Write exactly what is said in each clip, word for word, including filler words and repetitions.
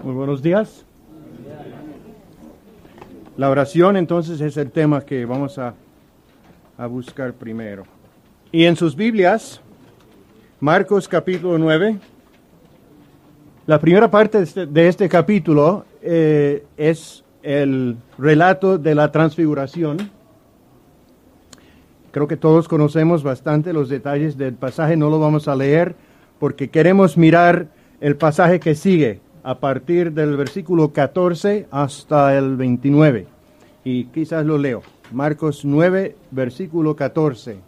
Muy buenos días. La oración entonces es el tema que vamos a, a buscar primero. Y en sus Biblias, Marcos capítulo nueve, la primera parte de este, de este capítulo eh, es el relato de la transfiguración. Creo que todos conocemos bastante los detalles del pasaje, no lo vamos a leer porque queremos mirar el pasaje que sigue a partir del versículo catorce hasta el veintinueve. Y quizás lo leo. Marcos nueve, versículo catorce.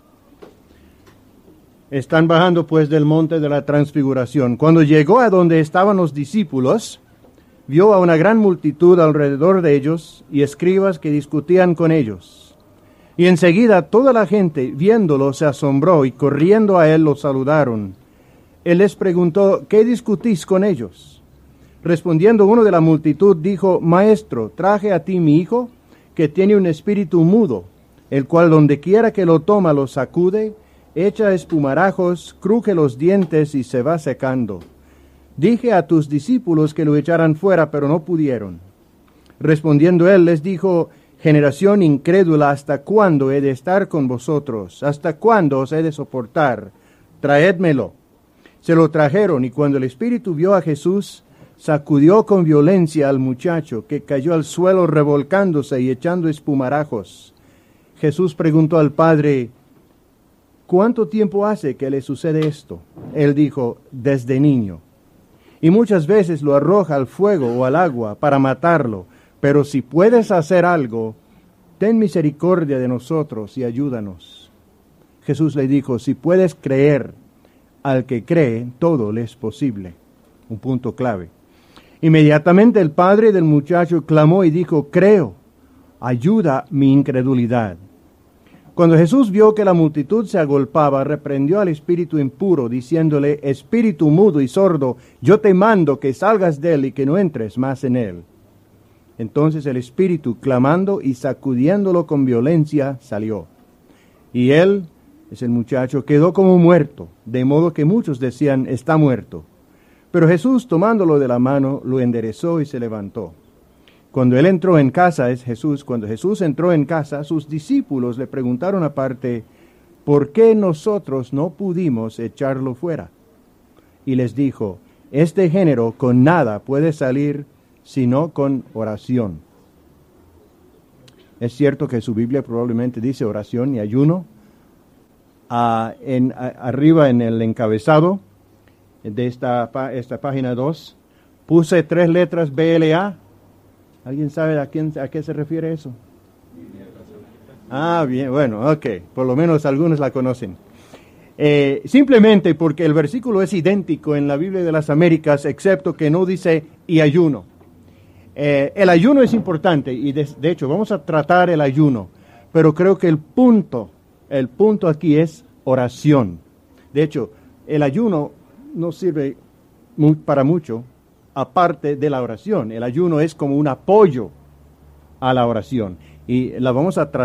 Están bajando pues del monte de la transfiguración. Cuando llegó a donde estaban los discípulos, vio a una gran multitud alrededor de ellos y escribas que discutían con ellos. Y enseguida toda la gente, viéndolo, se asombró y corriendo a él lo saludaron. Él les preguntó, ¿qué discutís con ellos? Respondiendo uno de la multitud, dijo, Maestro, traje a ti mi hijo, que tiene un espíritu mudo, el cual donde quiera que lo toma lo sacude, echa espumarajos, cruje los dientes y se va secando. Dije a tus discípulos que lo echaran fuera, pero no pudieron. Respondiendo él les dijo, generación incrédula, ¿hasta cuándo he de estar con vosotros? ¿Hasta cuándo os he de soportar? Traédmelo. Se lo trajeron, y cuando el espíritu vio a Jesús, sacudió con violencia al muchacho, que cayó al suelo revolcándose y echando espumarajos. Jesús preguntó al padre, ¿cuánto tiempo hace que le sucede esto? Él dijo, desde niño. Y muchas veces lo arroja al fuego o al agua para matarlo. Pero si puedes hacer algo, ten misericordia de nosotros y ayúdanos. Jesús le dijo, si puedes creer, al que cree, todo le es posible. Un punto clave. Inmediatamente el padre del muchacho clamó y dijo, creo, ayuda mi incredulidad. Cuando Jesús vio que la multitud se agolpaba, reprendió al espíritu impuro, diciéndole, espíritu mudo y sordo, yo te mando que salgas de él y que no entres más en él. Entonces el espíritu, clamando y sacudiéndolo con violencia, salió. Y él, es el muchacho, quedó como muerto, de modo que muchos decían, está muerto. Pero Jesús, tomándolo de la mano, lo enderezó y se levantó. Cuando él entró en casa, es Jesús, cuando Jesús entró en casa, sus discípulos le preguntaron aparte, ¿por qué nosotros no pudimos echarlo fuera? Y les dijo, este género con nada puede salir, sino con oración. Es cierto que su Biblia probablemente dice oración y ayuno. Uh, en, a, arriba en el encabezado de esta, esta página dos, puse tres letras B L A. ¿Alguien sabe a, quién, a qué se refiere eso? Ah, bien, bueno, ok, por lo menos algunos la conocen. Eh, simplemente porque el versículo es idéntico en la Biblia de las Américas, excepto que no dice y ayuno. Eh, el ayuno es importante y de, de hecho vamos a tratar el ayuno, pero creo que el punto, el punto aquí es oración. De hecho, el ayuno no sirve mu- para mucho aparte de la oración. El ayuno es como un apoyo a la oración y la vamos a tratar